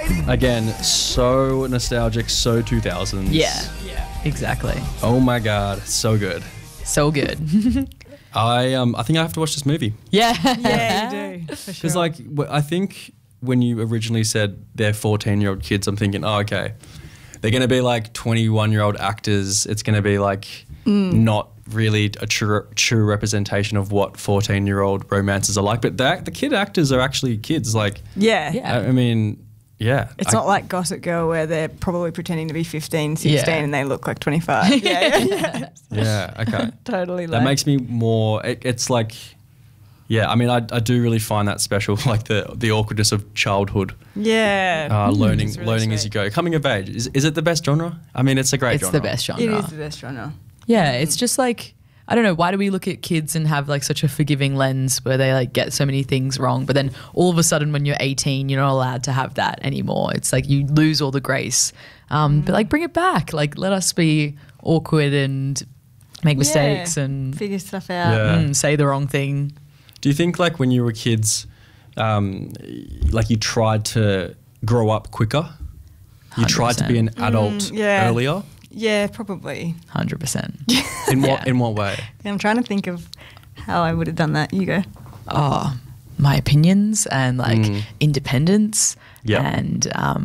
Again, so nostalgic, so 2000s. Yeah, exactly. Oh my God, so good. So good. I think I have to watch this movie. Yeah. Yeah, you do. For Because sure. I think when you originally said they're 14-year-old kids, I'm thinking, oh, okay, they're going to be like 21-year-old actors. It's going to be like not really a true representation of what 14-year-old romances are like. But the kid actors are actually kids. Like, Yeah. Yeah. I mean, yeah. It's not like Gossip Girl where they're probably pretending to be 15, 16 Yeah. and they look like 25. Yeah. Yeah, okay. Totally. That makes me more, it's like, yeah, I mean, I do really find that special, like the awkwardness of childhood, Yeah. learning It's really learning as sweet. you go. Coming of age, is it the best genre? I mean, it's a great It's genre. the best genre. It is the best genre. Yeah, it's just like, I don't know, why do we look at kids and have like such a forgiving lens where they like get so many things wrong, but then all of a sudden when you're 18, you're not allowed to have that anymore. It's like you lose all the grace. But like bring it back. Like let us be awkward and make mistakes and figure stuff out. Yeah. say the wrong thing. Do you think like when you were kids, like you tried to grow up quicker? You tried to be an adult yeah. earlier? Yeah, probably. 100%. In what way? I'm trying to think of how I would have done that. You go. Oh, my opinions and like independence Yep. and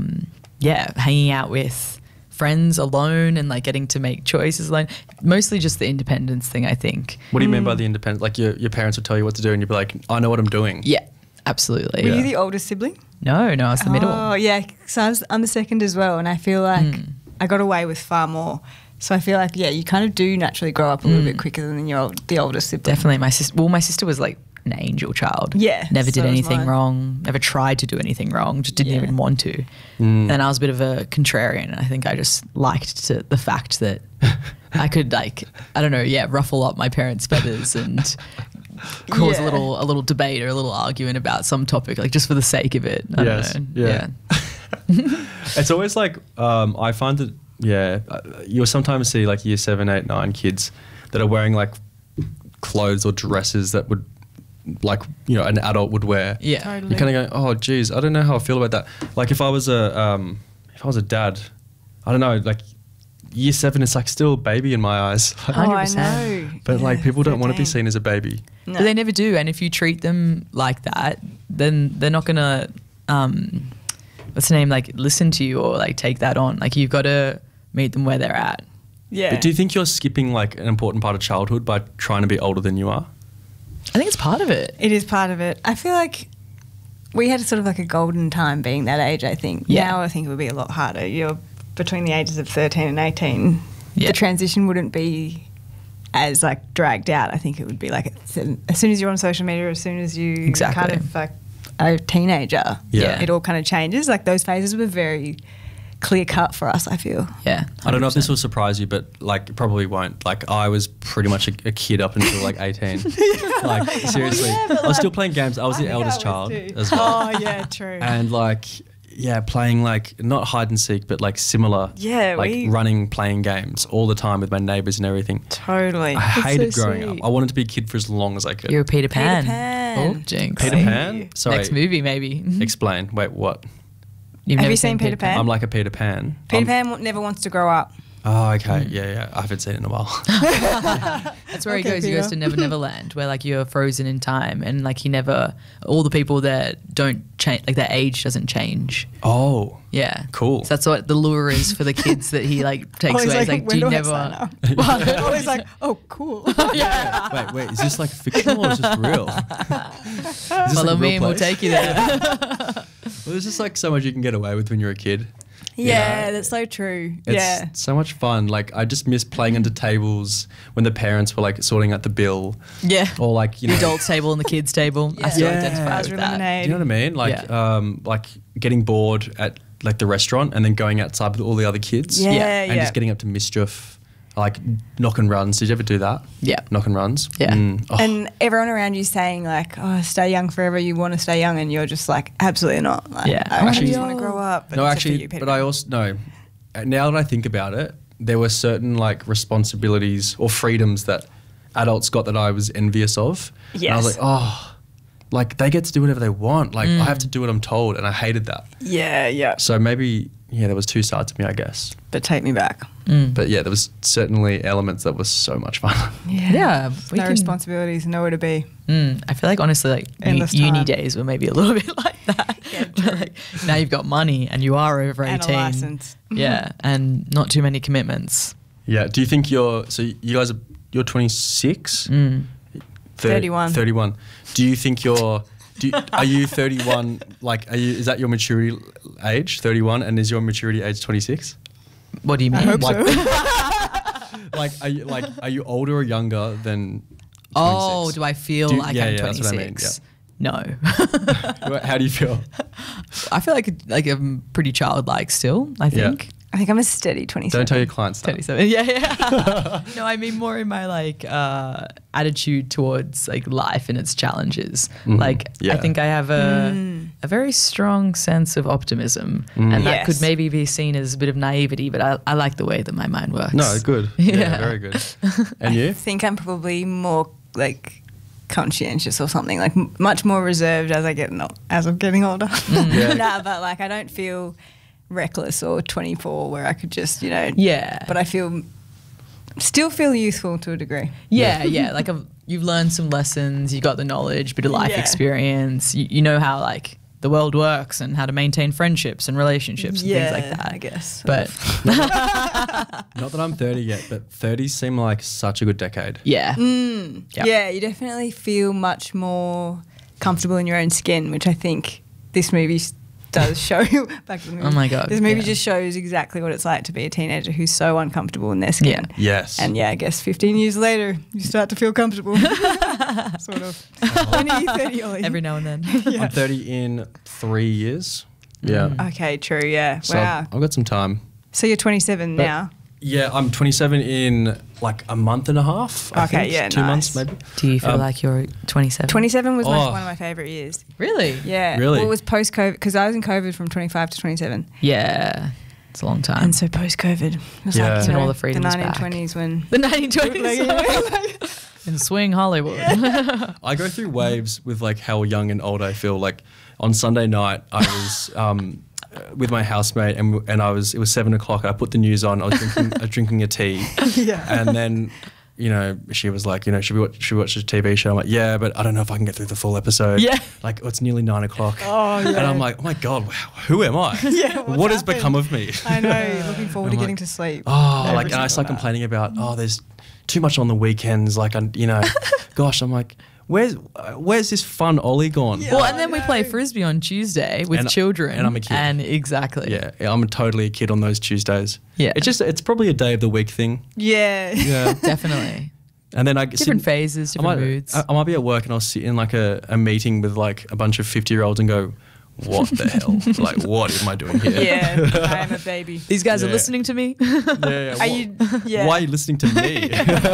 hanging out with friends alone and like getting to make choices alone. Mostly just the independence thing, I think. What do you mean by the independent? Like your parents would tell you what to do and you'd be like, I know what I'm doing. Yeah, absolutely. Were you the oldest sibling? No, I was the middle. Oh, yeah. So I'm the second as well. And I feel like I got away with far more. So I feel like, yeah, you kind of do naturally grow up a little bit quicker than the oldest sibling. Definitely. My sister was like an angel child. Yeah, Never so did was anything mine. wrong, never tried to do anything wrong, just didn't Yeah. even want to. And I was a bit of a contrarian. And I think I just liked the fact that I could like, I don't know, ruffle up my parents' feathers and cause Yeah. a little debate or a little argument about some topic, like just for the sake of it. I Yes, don't know. yeah. It's always like, I find that, you'll sometimes see like year 7, 8, 9 kids that are wearing like clothes or dresses that would like, an adult would wear. Yeah. Totally. You're kind of going, oh, geez, I don't know how I feel about that. Like if I was a dad, I don't know, like year 7 is like still a baby in my eyes. Oh, I 100%. know. But like people don't want to be 13. seen as a baby. No. But they never do. And if you treat them like that, then they're not going to, what's the name, like listen to you or like take that on. Like you've got to meet them where they're at. Yeah. But do you think you're skipping like an important part of childhood by trying to be older than you are? I think it's part of it. It is part of it. I feel like we had sort of like a golden time being that age, I think. Yeah. Now I think it would be a lot harder. You're between the ages of 13 and 18. Yeah. The transition wouldn't be as like dragged out. I think it would be like as soon as you're on social media, as soon as you Exactly. kind of like a teenager, Yeah. it all kind of changes. Like those phases were very clear cut for us, I feel. Yeah. I don't know if this 100%. will surprise you, but like it probably won't. Like I was pretty much a kid up until like 18. Like seriously, but I was still playing games. I was the eldest child as well. Oh, yeah, true. And like, yeah, playing like not hide and seek, but like similar. Yeah, like we- running, playing games all the time with my neighbors and everything. Totally. I hated so growing sweet. up. I wanted to be a kid for as long as I could. You're a Peter Peter Pan. Pan. Oh, jinx. Peter Pan? Sorry. Next movie, maybe. Explain. Wait, what? You've Have never you seen Peter Pan? I'm like a Peter Pan. Peter Pan never wants to grow up. Oh, okay. Yeah. I haven't seen it in a while. That's where he Okay, goes. He goes to Peter. Never Never Land, where like you're frozen in time, and like he never. All the people there don't change. Like their age doesn't change. Oh, Yeah. cool. So that's what the lure is for the kids that he like takes away. He's like, do you when never? I sign up? Always like, oh, cool. Wait, is this like fictional or is this real? Is this Follow like a me, real and we'll place? take you there. Well, there's just like so much you can get away with when you're a kid. Yeah, that's so true. It's yeah. so much fun. Like I just miss playing under tables when the parents were like sorting out the bill, Yeah. or like The adults table and the kids table. I still Yeah. identify Raspberry with that. lemonade. Do you know what I mean? Like, like getting bored at like the restaurant and then going outside with all the other kids. Yeah, Yeah. And just getting up to mischief, like knock and runs. Did you ever do that? Yeah. Knock and runs. Yeah. Oh, And everyone around you saying like, "Oh, stay young forever." You want to stay young, and you're just like, "Absolutely not." Like, Yeah. I Actually- just want to grow up. But no, except for actually, you, Peter but I Pan. also no. Now that I think about it, there were certain like responsibilities or freedoms that adults got that I was envious of. And I was Yes. like, oh, like they get to do whatever they want. Like I have to do what I'm told, and I hated that. Yeah. So maybe there was two sides to me, I guess. But take me back. But yeah, there was certainly elements that was so much fun. Yeah, we No can- responsibilities, nowhere to be. I feel like honestly, like Endless uni time. days were maybe a little bit like that. Yeah, But, like, now you've got money and you are over 18. And a license. Yeah, and not too many commitments. Yeah. Do you think you're 26? 31. 31. Do you think are you 31? Like, is that your maturity age, 31, and is your maturity age 26? What do you mean? hope Like, so. are you older or younger than 26? Oh, do I feel Do you- like yeah, I'm yeah, 26? that's what I mean, No. How do you feel? I feel like I'm pretty childlike still, I Yeah. think. I think I'm a steady 27. Don't tell your clients that. 27. Yeah. No, I mean more in my like attitude towards like life and its challenges. Like Yeah. I think I have a very strong sense of optimism, and that could Yes. maybe be seen as a bit of naivety, but I like the way that my mind works. No, good. Yeah, very good. And I you? think I'm probably more like conscientious or something, like much more reserved as I'm getting older. Yeah. Nah, but like I don't feel reckless or 24 where I could just, Yeah. But I still feel youthful to a degree. Yeah. Like you've learned some lessons, you got the knowledge, bit of life Yeah. experience. You know how like the world works and how to maintain friendships and relationships and things like that. I guess. But Not that I'm 30 yet, but 30s seem like such a good decade. yeah. Yeah, you definitely feel much more comfortable in your own skin, which I think this movie does show. Back to the movie. Oh my God, This movie yeah. just shows exactly what it's like to be a teenager who's so uncomfortable in their skin. Yeah. Yes. And I guess 15 years later, you start to feel comfortable. Sort of. When are you 30, Ollie? Every now and then. I'm 30 in 3 years. Yeah. Okay, true, yeah. So Wow. I've got some time. So you're 27 now. Yeah, I'm 27 in like a month and a half. I Okay, think. yeah, 2 months nice. maybe. Do you feel like you're 27? 27 was Oh. one of my favourite years. Really? Yeah. Really? Well, it was post-COVID, because I was in COVID from 25 to 27. Yeah. It's a long time. And so post-COVID, it was Yeah. like, When all the freedom's the back. 1920s when... the 1920s. In swing Hollywood. I go through waves with like how young and old I feel. Like on Sunday night, I was with my housemate, and it was 7 o'clock. I put the news on. I was drinking a tea, and then she was like, should we watch a TV show? I'm like, yeah, but I don't know if I can get through the full episode. Yeah. Like it's nearly 9 o'clock. Oh, yeah. And I'm like, oh my god, wow, who am I? Yeah, what has become of me? I know, looking forward to I'm getting like, to sleep. Oh, Every like, and I single start night. complaining about, there's too much on the weekends. Like, gosh, I'm like, where's this fun Ollie gone? Yeah. Well, and then we I play know. frisbee on Tuesday with And- children. and I'm a kid. And exactly. Yeah, I'm totally a kid on those Tuesdays. Yeah. It's probably a day of the week thing. Yeah. Yeah. Definitely. And then I Different phases, different moods. I might be at work and I'll sit in like a meeting with like a bunch of 50-year-olds and go, what the hell? Like, what am I doing here? Yeah, I am a baby. These guys are Yeah. listening to me. Yeah. Are you? Yeah. Why are you listening to me?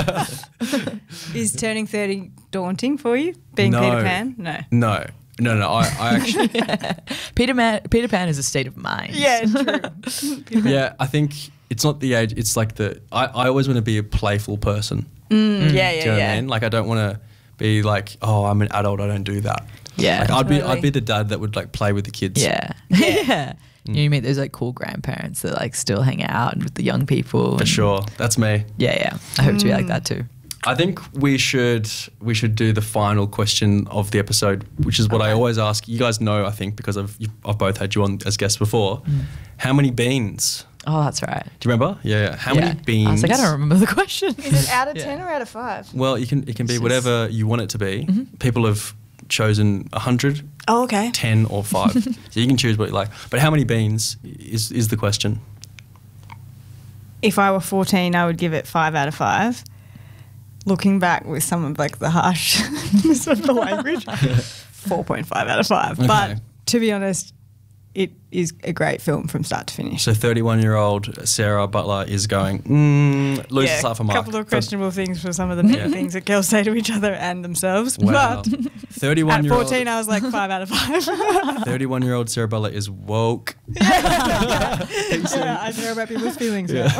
Is turning 30 daunting for you? Being No. Peter Pan? No. No. I actually, Peter Pan is a state of mind. Yeah, true. yeah, I think it's not the age. It's like I always want to be a playful person. Yeah, Do you know what I yeah. mean? Like I don't want to be like, oh, I'm an adult. I don't do that. Yeah. Like I'd Totally. be the dad that would like play with the kids. Yeah. Yeah. You meet those like cool grandparents that like still hang out with the young people. For and- sure. That's me. Yeah. I hope to be like that too. I think we should do the final question of the episode, which is what I always ask. You guys know, I think, because I've both had you on as guests before. How many beans? Oh, that's right. Do you remember? Yeah. How many beans? I was like, I don't remember the question. Is it out of Yeah. 10 or out of 5? Well, it can be It's just- whatever you want it to be. People have chosen 100, Oh, okay. 10, or 5. So you can choose what you like. But how many beans is the question? If I were 14, I would give it 5 out of 5. Looking back with some of like the harshness of the language, 4.5 out of 5. Okay. But to be honest, it is a great film from start to finish. So 31-year-old Sarah Butler is going, loses half a mark. couple of But questionable things for some of the Yeah. things that girls say to each other and themselves. Wow. But At 31-year-old 14, I was like 5 out of 5. 31-year-old Sarah Butler is woke. Yeah, I care about people's feelings. Yeah.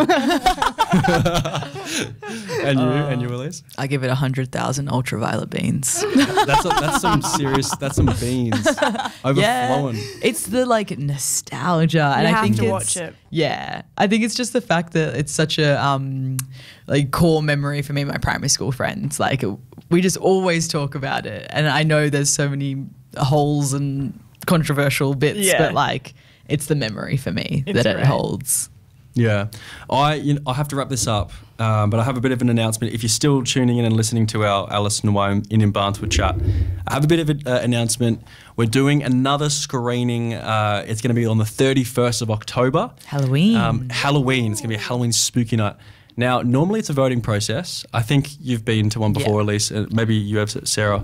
And you, Elise? I give it 100,000 ultraviolet beans. That's some beans overflowing. It's the like nostalgia, and You I have think to it's, watch it. Yeah, I think it's just the fact that it's such a like core memory for me and my primary school friends. Like we just always talk about it, and I know there's so many holes and controversial bits, Yeah. but like it's the memory for me It's that it great. holds. Yeah, I have to wrap this up, but I have a bit of an announcement. If you're still tuning in and listening to our Alice Noir in Barntswood chat, I have a bit of an announcement. We're doing another screening. It's going to be on the 31st of October. Halloween. Halloween. It's going to be a Halloween spooky night. Now, normally it's a voting process. I think you've been to one before, Yeah. Elise. Maybe you have, Sarah.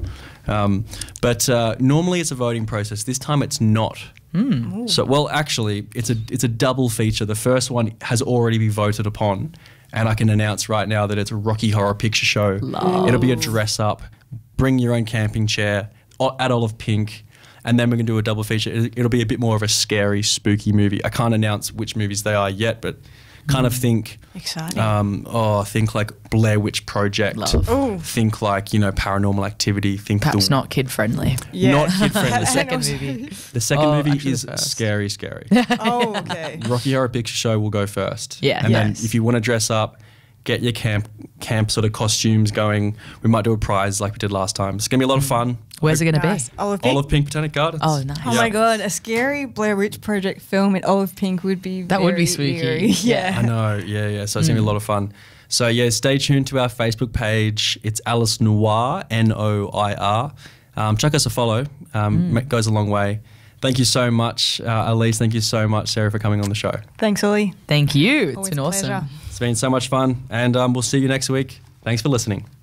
But normally it's a voting process. This time it's not. So, well, actually, it's a double feature. The first one has already been voted upon, and I can announce right now that it's a Rocky Horror Picture Show. Love. It'll be a dress up, bring your own camping chair at Olive Pink, and then we're going to do a double feature. It'll be a bit more of a scary, spooky movie. I can't announce which movies they are yet, but kind of think Exciting. think like Blair Witch Project. Love. Ooh. Think like, Paranormal Activity. Think Perhaps the, not kid friendly. Yeah. not kid friendly. And Second also- movie. The second Oh, movie actually is the first. scary. Oh, okay. Rocky Horror Picture Show will go first. Yeah. And Yes. then if you want to dress up, get your camp sort of costumes going. We might do a prize like we did last time. It's going to be a lot of fun. Where's it going to Nice. be? Olive Pink. Olive Pink Botanic Gardens. Oh, nice. Oh my god, a scary Blair Witch Project film in Olive Pink would be That would be very spooky. eerie. Yeah. I know, yeah. So it's going to be a lot of fun. So yeah, stay tuned to our Facebook page. It's Alice Noir, Noir. Chuck us a follow. Goes a long way. Thank you so much, Elise. Thank you so much, Sarah, for coming on the show. Thanks, Ollie. Thank you. It's Always been a awesome. pleasure. It's been so much fun, and we'll see you next week. Thanks for listening.